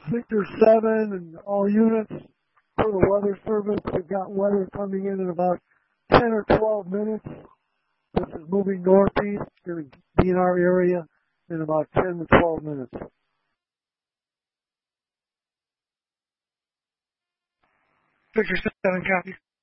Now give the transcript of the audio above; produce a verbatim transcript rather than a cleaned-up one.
Victor seven and all units for the weather service. We've got weather coming in in about ten or twelve minutes. This is moving northeast. It's going to be in our area in about ten to twelve minutes. Victor seven, copy.